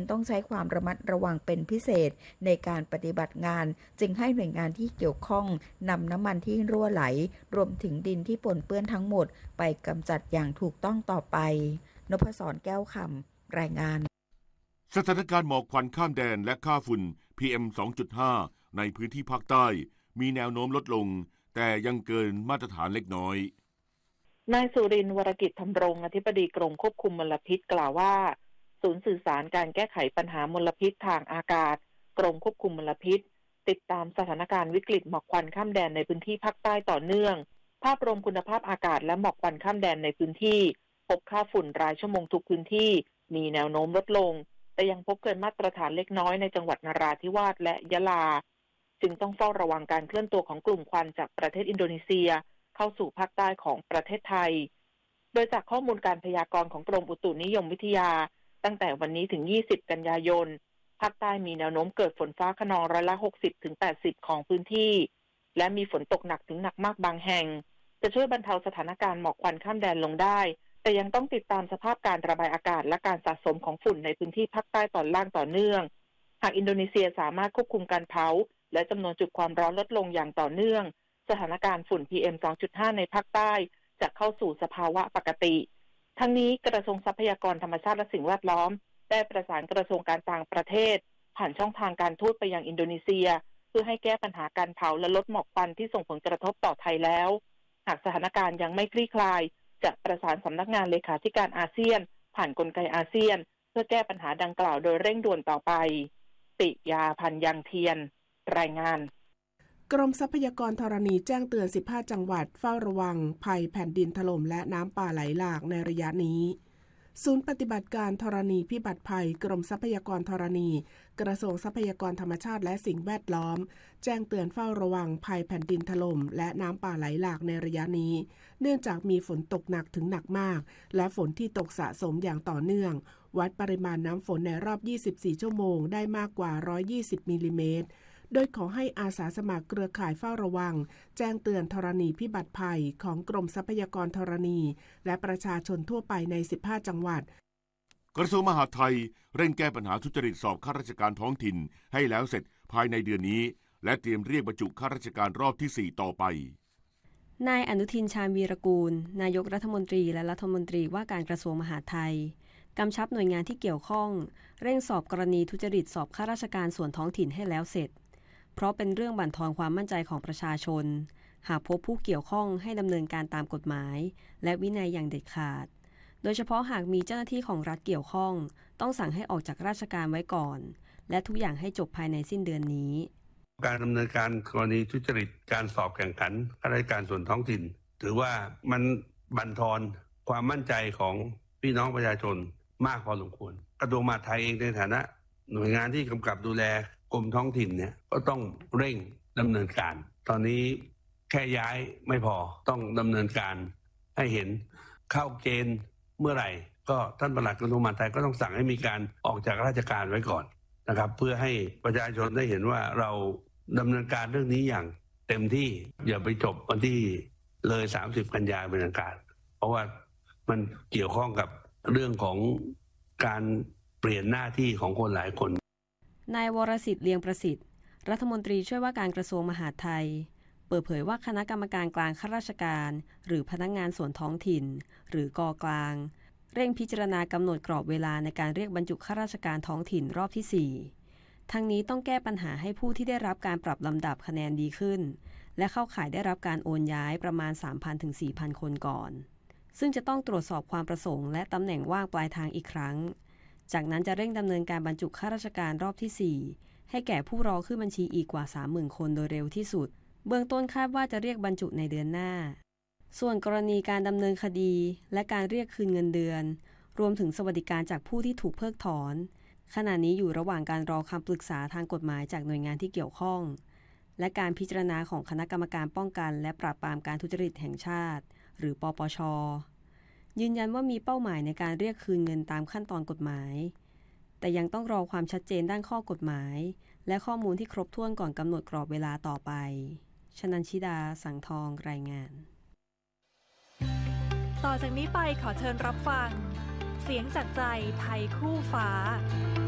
ต้องใช้ความระมัดระวังเป็นพิเศษในการปฏิบัติงานจึงให้หน่วยงานที่เกี่ยวข้องนำน้ำมันที่รั่วไหลรวมถึงดินที่ปนเปื้อนทั้งหมดไปกำจัดอย่างถูกต้องต่อไปนพศรแก้วคำรายงานสถานการณ์หมอกควันข้ามแดนและค่าฝุ่น PM 2.5 ในพื้นที่ภาคใต้มีแนวโน้มลดลงแต่ยังเกินมาตรฐานเล็กน้อยนายสุรินทร์วรกิจธำรงอธิบดีกรมควบคุมมลพิษกล่าวว่าศูนย์สื่อสารการแก้ไขปัญหามลพิษทางอากาศกรมควบคุมมลพิษติดตามสถานการณ์วิกฤตหมอกควันข้ามแดนในพื้นที่ภาคใต้ต่อเนื่องภาพรวมคุณภาพอากาศและหมอกควันข้ามแดนในพื้นที่พบค่าฝุ่นรายชั่วโมงทุกพื้นที่มีแนวโน้มลดลงแต่ยังพบเกินมาตรฐานเล็กน้อยในจังหวัดนราธิวาสและยะลาจึงต้องเฝ้าระวังการเคลื่อนตัวของกลุ่มควันจากประเทศอินโดนีเซียเข้าสู่ภาคใต้ของประเทศไทยโดยจากข้อมูลการพยากรณ์ของกรมอุตุนิยมวิทยาตั้งแต่วันนี้ถึง20กันยายนภาคใต้มีแนวโน้มเกิดฝนฟ้าคะนองร้อยละ 60-80 ของพื้นที่และมีฝนตกหนักถึงหนักมากบางแห่งจะช่วยบรรเทาสถานการณ์หมอกควันข้ามแดนลงได้แต่ยังต้องติดตามสภาพการระบายอากาศและการสะสมของฝุ่นในพื้นที่ภาคใต้ตอนล่างต่อเนื่องหากอินโดนีเซียสามารถควบคุมการเผาและจำนวนจุดความร้อนลดลงอย่างต่อเนื่องสถานการณ์ฝุ่น PM 2.5 ในภาคใต้จะเข้าสู่สภาวะปกติทั้งนี้กระทรวงทรัพยากรธรรมชาติและสิ่งแวดล้อมได้ประสานกระทรวงการต่างประเทศผ่านช่องทางการทูตไปยังอินโดนีเซียเพื่อให้แก้ปัญหาการเผาและลดหมอกควันที่ส่งผลกระทบต่อไทยแล้วหากสถานการณ์ยังไม่คลี่คลายจะประสานสำนักงานเลขาธิการอาเซียนผ่านกลไกอาเซียนเพื่อแก้ปัญหาดังกล่าวโดยเร่งด่วนต่อไปปิยาพันธ์ยังเทียนรายงานกรมทรัพยากรธรณีแจ้งเตือน15จังหวัดเฝ้าระวังภัยแผ่นดินถล่มและน้ำป่าไหลหลากในระยะนี้ศูนย์ปฏิบัติการธรณีพิบัติภัยกรมทรัพยากรธรณีกระทรวงทรัพยากรธรรมชาติและสิ่งแวดล้อมแจ้งเตือนเฝ้าระวังภัยแผ่นดินถล่มและน้ำป่าไหลหลากในระยะนี้เนื่องจากมีฝนตกหนักถึงหนักมากและฝนที่ตกสะสมอย่างต่อเนื่องวัดปริมาณน้ำฝนในรอบ24ชั่วโมงได้มากกว่า120มิลลิเมตรโดยขอให้อาสาสมัครเครือข่ายเฝ้าระวังแจ้งเตือนธรณีพิบัติภัยของกรมทรัพยากรธรณีและประชาชนทั่วไปใน15จังหวัดกระทรวงมหาดไทยเร่งแก้ปัญหาทุจริตสอบข้าราชการท้องถิ่นให้แล้วเสร็จภายในเดือนนี้และเตรียมเรียกบรรจุข้าราชการรอบที่4ต่อไปนายอนุทินชาญวีรกูลนายกรัฐมนตรีและรัฐมนตรีว่าการกระทรวงมหาดไทยกำชับหน่วยงานที่เกี่ยวข้องเร่งสอบกรณีทุจริตสอบข้าราชการส่วนท้องถิ่นให้แล้วเสร็จเพราะเป็นเรื่องบั่นทอนความมั่นใจของประชาชนหากพบผู้เกี่ยวข้องให้ดำเนินการตามกฎหมายและวินัยอย่างเด็ดขาดโดยเฉพาะหากมีเจ้าหน้าที่ของรัฐเกี่ยวข้องต้องสั่งให้ออกจากราชการไว้ก่อนและทุกอย่างให้จบภายในสิ้นเดือนนี้การดำเนินการกรณีทุจริตการสอบแข่งขันข้าราชการส่วนท้องถิ่นถือว่ามันบั่นทอนความมั่นใจของพี่น้องประชาชนมากพอสมควรกระทรวงมหาดไทยเองในฐานะหน่วยงานที่กำกับดูแลกรมท้องถิ่นเนี่ยก็ต้องเร่งดำเนินการตอนนี้แค่ย้ายไม่พอต้องดำเนินการให้เห็นเข้าเกณฑ์เมื่อไหร่ก็ท่านปลัดกระทรวงมหาดไทยก็ต้องสั่งให้มีการออกจากราชการไว้ก่อนนะครับเพื่อให้ประชาชนได้เห็นว่าเราดำเนินการเรื่องนี้อย่างเต็มที่อย่าไปจบวันที่เลย30กันยายนเป็นอันขาดเพราะว่ามันเกี่ยวข้องกับเรื่องของการเปลี่ยนหน้าที่ของคนหลายคนนายวรสิทธิ์เลียงประสิทธิ์รัฐมนตรีช่วยว่าการกระทรวงมหาดไทยเปิดเผยว่าคณะกรรมการกลางข้าราชการหรือพนักงานส่วนท้องถิ่นหรือกกลางเร่งพิจารณากำหนดกรอบเวลาในการเรียกบรรจุข้าราชการท้องถิ่นรอบที่4ทั้งนี้ต้องแก้ปัญหาให้ผู้ที่ได้รับการปรับลำดับคะแนนดีขึ้นและเข้าข่ายได้รับการโอนย้ายประมาณ 3,000 ถึง 4,000 คนก่อนซึ่งจะต้องตรวจสอบความประสงค์และตำแหน่งว่างปลายทางอีกครั้งจากนั้นจะเร่งดำเนินการบรรจุข้าราชการรอบที่4ให้แก่ผู้รอขึ้นบัญชีอีกกว่า 30,000 คนโดยเร็วที่สุดเบื้องต้นคาดว่าจะเรียกบรรจุในเดือนหน้าส่วนกรณีการดำเนินคดีและการเรียกคืนเงินเดือนรวมถึงสวัสดิการจากผู้ที่ถูกเพิกถอนขณะนี้อยู่ระหว่างการรอคำปรึกษาทางกฎหมายจากหน่วยงานที่เกี่ยวข้องและการพิจารณาของคณะกรรมการป้องกันและปราบปรามการทุจริตแห่งชาติหรือปปช.ยืนยันว่ามีเป้าหมายในการเรียกคืนเงินตามขั้นตอนกฎหมายแต่ยังต้องรอความชัดเจนด้านข้อกฎหมายและข้อมูลที่ครบถ้วนก่อนกำหนดกรอบเวลาต่อไปชนันชิดาสังทองรายงานต่อจากนี้ไปขอเชิญรับฟังเสียงจากใจไทยคู่ฟ้า